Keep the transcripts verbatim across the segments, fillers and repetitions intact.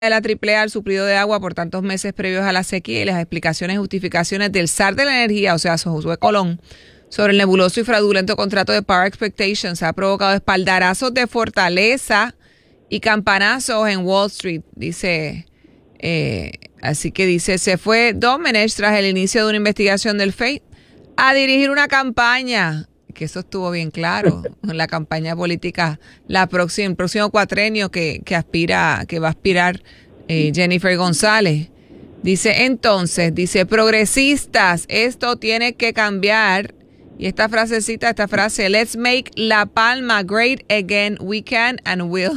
de la Triple A al suplido de agua por tantos meses previos a la sequía y las explicaciones y justificaciones del zar de la energía, o sea, Josué Colón, sobre el nebuloso y fraudulento contrato de Power Expectations ha provocado espaldarazos de fortaleza y campanazos en Wall Street, dice. Eh, así que dice, se fue Domenech tras el inicio de una investigación del F E D a dirigir una campaña, que eso estuvo bien claro, la campaña política, la próxima, el próximo cuatrenio que, que aspira, que va a aspirar eh, Jennifer González. Dice entonces, dice, progresistas, esto tiene que cambiar. Y esta frasecita, esta frase, let's make La Palma great again, we can and will.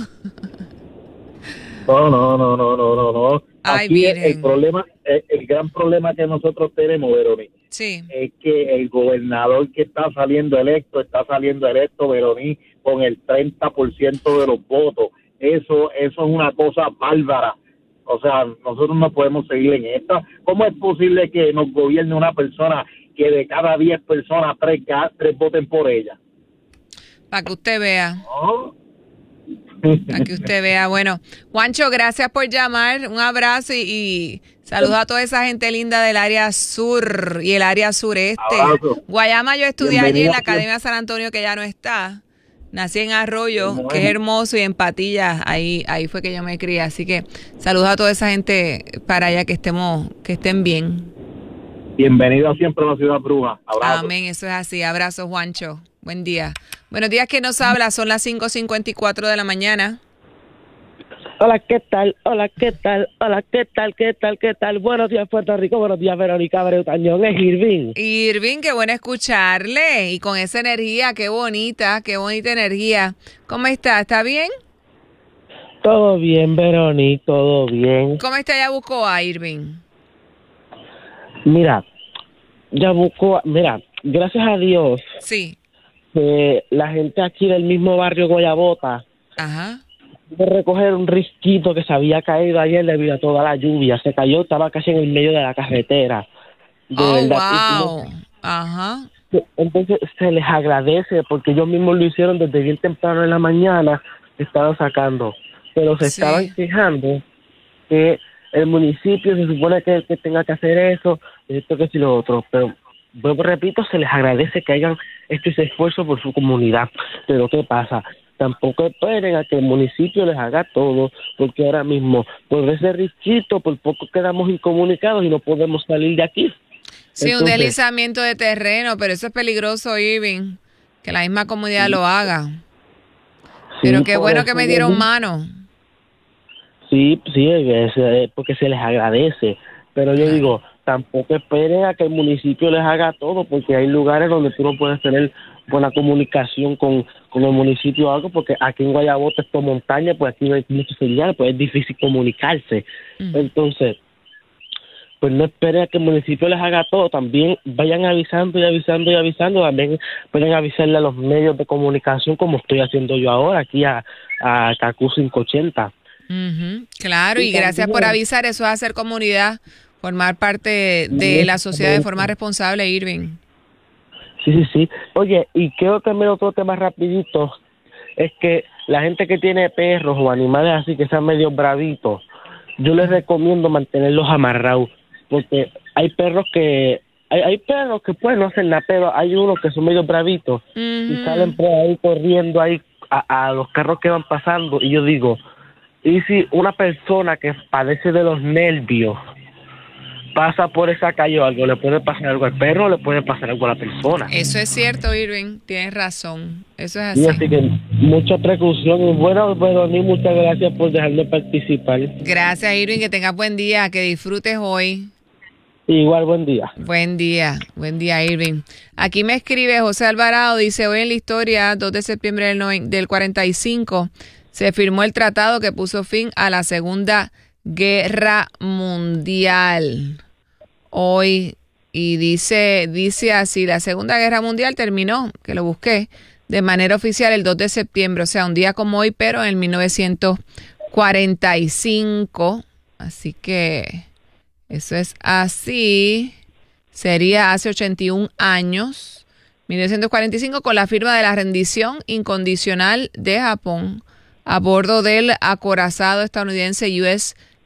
No, no, no, no, no, no, no. Ay, Aquí el, miren. el problema, el, el gran problema que nosotros tenemos, Verónica, Sí. es que el gobernador que está saliendo electo, está saliendo electo, Verónica, con el treinta por ciento de los votos. Eso, eso es una cosa bárbara. O sea, nosotros no podemos seguir en esta. ¿Cómo es posible que nos gobierne una persona que de cada diez personas, tres, tres voten por ella? Para que usted vea. ¿No? Para que usted vea. Bueno, Juancho, gracias por llamar. Un abrazo y, y saludos a toda esa gente linda del área sur y el área sureste. Abrazo. Guayama, yo estudié Bienvenida allí en la siempre. Academia San Antonio, que ya no está. Nací en Arroyo, que es hermoso, y en Patillas, ahí, ahí fue que yo me crié. Así que saludos a toda esa gente para allá, que estemos, que estén bien. Bienvenido siempre a la ciudad bruja. Abrazo. Amén, eso es así. Abrazos, Juancho. Buen día. Buenos días, ¿quién nos habla? Son las cinco cincuenta y cuatro de la mañana. Hola, ¿qué tal? Hola, ¿qué tal? Hola, ¿qué tal? ¿Qué tal? ¿Qué tal? Buenos días, Puerto Rico. Buenos días, Verónica Bretañón. Es Irving. Irving, qué bueno escucharle. Y con esa energía, qué bonita, qué bonita energía. ¿Cómo está? ¿Está bien? Todo bien, Verónica, todo bien. ¿Cómo está Yabucoa, Irving? Mira, Yabucoa, mira, gracias a Dios, Sí. que la gente aquí del mismo barrio Guayabota Ajá. de recoger un risquito que se había caído ayer debido a toda la lluvia. Se cayó, estaba casi en el medio de la carretera. De Oh, verdad, wow. Ajá. entonces se les agradece porque ellos mismos lo hicieron desde bien temprano en la mañana, estaban sacando, pero se Sí. estaban quejando que el municipio se supone que, que tenga que hacer eso, esto que si lo otro, pero vuelvo, repito, se les agradece que hayan hecho ese esfuerzo por su comunidad, pero ¿qué pasa? Tampoco esperen a que el municipio les haga todo, porque ahora mismo, por ese risquito, por poco quedamos incomunicados y no podemos salir de aquí. Sí, un Entonces, deslizamiento de terreno, pero eso es peligroso, Irving, que la misma comunidad lo haga. Pero sí, qué por bueno que eso me yo dieron digo- mano. Sí, sí, es, eh, porque se les agradece, pero yo Claro. digo, tampoco esperen a que el municipio les haga todo, porque hay lugares donde tú no puedes tener buena comunicación con, con el municipio o algo, porque aquí en Guayabota, esto es montaña, pues aquí no hay mucha señal, pues es difícil comunicarse. Mm. Entonces, pues no esperen a que el municipio les haga todo, también vayan avisando y avisando y avisando, también pueden avisarle a los medios de comunicación, como estoy haciendo yo ahora, aquí a, a C A C U cinco ochenta. Ujú, claro, y Y gracias por también- avisar, eso es hacer comunidad, formar parte de la sociedad de forma responsable, Irving. Sí, sí, sí. Oye, y creo que también otro tema rapidito es que la gente que tiene perros o animales así que sean medio bravitos, yo les recomiendo mantenerlos amarrados, porque hay perros que hay, hay perros que pues no hacen nada, pero hay unos que son medio bravitos y Ujú. salen por ahí corriendo ahí a, a los carros que van pasando, y yo digo, y si una persona que padece de los nervios pasa por esa calle o algo, le puede pasar algo al perro, le puede pasar algo a la persona. Eso es cierto, Irving, tienes razón, eso es Y así. así que mucha precaución. Y bueno, Verónica, muchas gracias por dejarme participar. Gracias, Irving, que tengas buen día, que disfrutes hoy. Igual, buen día. Buen día, buen día, Irving. Aquí me escribe José Alvarado, dice, hoy en la historia, dos de septiembre del, noven- del cuarenta y cinco, se firmó el tratado que puso fin a la Segunda Guerra Mundial. Hoy, y dice, dice así, la Segunda Guerra Mundial terminó, que lo busqué, de manera oficial el dos de septiembre, o sea, un día como hoy, pero en mil novecientos cuarenta y cinco, así que eso es así, sería hace ochenta y un años, mil novecientos cuarenta y cinco, con la firma de la rendición incondicional de Japón a bordo del acorazado estadounidense U S